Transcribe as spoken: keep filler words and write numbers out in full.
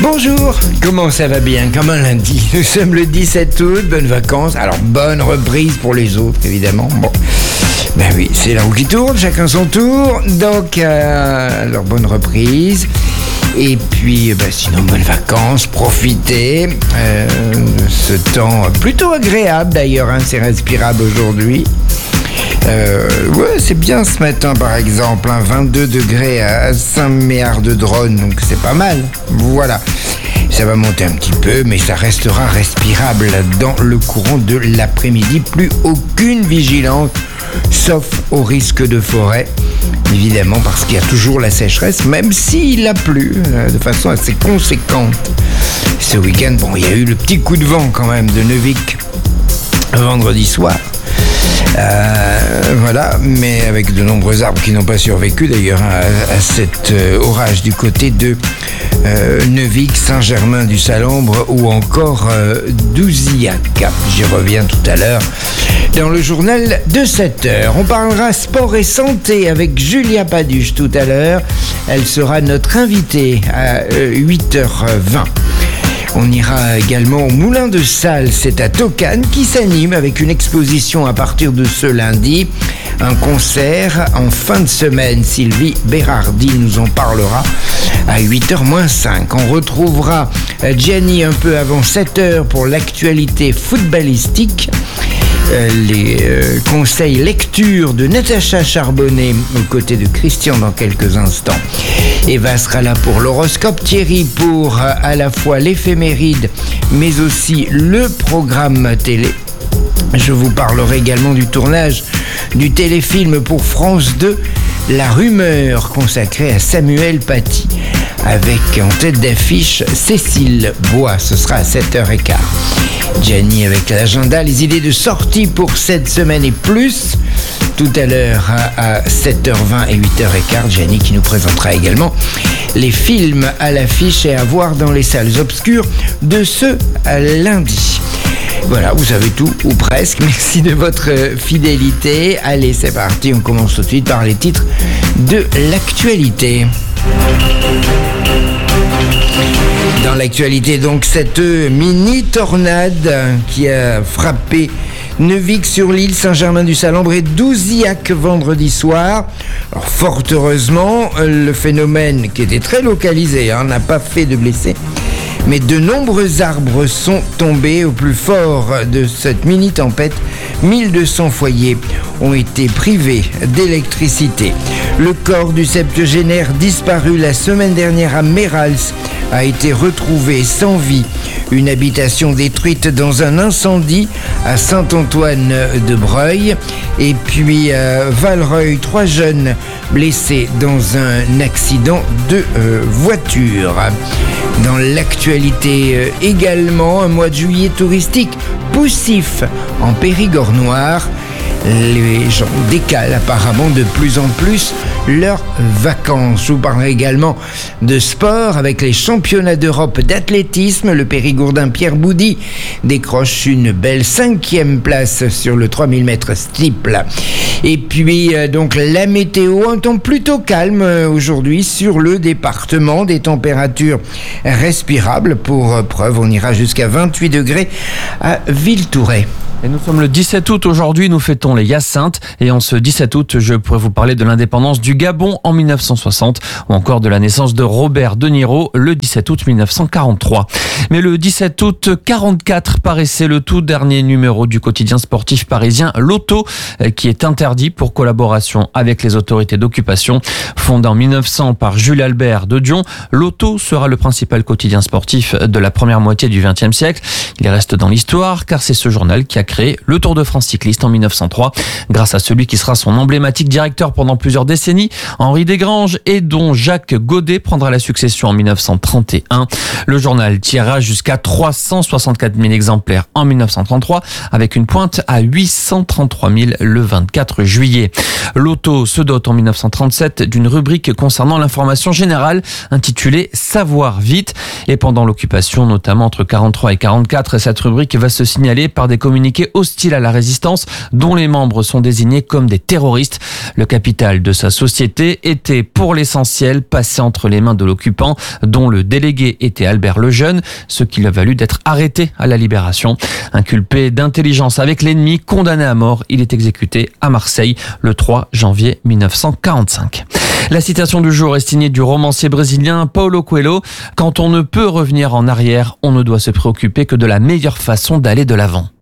Bonjour, comment ça va bien? Comme un lundi, nous sommes le dix-sept août, bonnes vacances, alors bonne reprise pour les autres évidemment. Bon, ben oui, c'est la roue qui tourne, chacun son tour, donc euh, alors bonne reprise. Et puis, ben, sinon, bonnes vacances, profitez euh, de ce temps plutôt agréable d'ailleurs, hein, c'est respirable aujourd'hui. Euh, ouais, c'est bien ce matin par exemple, hein, vingt-deux degrés à Saint-Méard-de-Dronne, donc c'est pas mal. Voilà, ça va monter un petit peu, mais ça restera respirable dans le courant de l'après-midi. Plus aucune vigilance, sauf au risque de forêt, évidemment, parce qu'il y a toujours la sécheresse, même s'il a plu euh, de façon assez conséquente. Ce week-end, bon, il y a eu le petit coup de vent quand même de Neuvic vendredi soir. Euh, voilà, mais avec de nombreux arbres qui n'ont pas survécu d'ailleurs à, à cet euh, orage du côté de euh, Neuvic, Saint-Germain-du-Salambre ou encore euh, d'Ouziac. J'y reviens tout à l'heure dans le journal de sept heures. On parlera sport et santé avec Julia Paduche tout à l'heure. Elle sera notre invitée à euh, huit heures vingt. On ira également au Moulin de Salles, c'est à Tocane, qui s'anime avec une exposition à partir de ce lundi. Un concert en fin de semaine. Sylvie Bérardi nous en parlera à huit heures moins cinq. On retrouvera Gianni un peu avant sept heures pour l'actualité footballistique. Euh, les euh, conseils lecture de Natacha Charbonnet aux côtés de Christian dans quelques instants. Eva sera là pour l'horoscope, Thierry pour euh, à la fois l'éphéméride mais aussi le programme télé. Je vous parlerai également du tournage du téléfilm pour France deux, La Rumeur, consacré à Samuel Paty, avec en tête d'affiche Cécile Bois. Ce sera à sept heures quinze. Gianni avec l'agenda, les idées de sortie pour cette semaine et plus. Tout à l'heure à sept heures vingt et huit heures quinze, Gianni qui nous présentera également les films à l'affiche et à voir dans les salles obscures de ce lundi. Voilà, vous savez tout, ou presque. Merci de votre fidélité. Allez, c'est parti, on commence tout de suite par les titres de l'actualité. Dans l'actualité, donc, cette mini-tornade qui a frappé Neuvic-sur-l'Île, Saint-Germain-du-Salambre et d'Ouziac vendredi soir. Alors, fort heureusement, le phénomène, qui était très localisé, hein, n'a pas fait de blessés. Mais de nombreux arbres sont tombés. Au plus fort de cette mini-tempête, mille deux cents foyers ont été privés d'électricité. Le corps du septuagénaire disparu la semaine dernière à Mérals a été retrouvé sans vie. Une habitation détruite dans un incendie à Saint-Antoine-de-Breuil. Et puis à Valreuil, trois jeunes blessés dans un accident de euh, voiture. Dans l'actualité euh, également, un mois de juillet touristique poussif en Périgord noir. Les gens décalent apparemment de plus en plus leurs vacances. Je vous parlerai également de sport avec les championnats d'Europe d'athlétisme. Le Périgourdin Pierre Boudy décroche une belle cinquième place sur le trois mille mètres steeple. Et puis euh, donc la météo, un temps plutôt calme euh, aujourd'hui sur le département, des températures respirables. Pour euh, preuve, on ira jusqu'à vingt-huit degrés à Villeturret. Et nous sommes le dix-sept août aujourd'hui, nous fêtons les Hyacinthes. Et en ce dix-sept août, je pourrais vous parler de l'indépendance du Gabon en mille neuf cent soixante ou encore de la naissance de Robert De Niro le dix-sept août mille neuf cent quarante-trois. Mais le dix-sept août quarante-quatre paraissait le tout dernier numéro du quotidien sportif parisien L'Auto, qui est interdit pour collaboration avec les autorités d'occupation. Fondé en mille neuf cents par Jules Albert de Dion, L'Auto sera le principal quotidien sportif de la première moitié du vingtième siècle. Il reste dans l'histoire car c'est ce journal qui a créé le Tour de France cycliste en mille neuf cent trois, grâce à celui qui sera son emblématique directeur pendant plusieurs décennies, Henri Desgranges, et dont Jacques Godet prendra la succession en mille neuf cent trente et un. Le journal tirera jusqu'à trois cent soixante-quatre mille exemplaires en mille neuf cent trente-trois, avec une pointe à huit cent trente-trois mille le vingt-quatre juillet. L'Auto se dote en mille neuf cent trente-sept d'une rubrique concernant l'information générale intitulée Savoir vite. Et pendant l'occupation, notamment entre quarante-trois et quarante-quatre, cette rubrique va se signaler par des communiqués hostiles à la résistance dont les membres sont désignés comme des terroristes. Le capital de sa société était pour l'essentiel passé entre les mains de l'occupant, dont le délégué était Albert Lejeune, ce qui lui a valu d'être arrêté à la Libération. Inculpé d'intelligence avec l'ennemi, condamné à mort, il est exécuté à Marseille le trois janvier mille neuf cent quarante-cinq. La citation du jour est signée du romancier brésilien Paulo Coelho. Quand on ne peut revenir en arrière, on ne doit se préoccuper que de la meilleure façon d'aller de l'avant.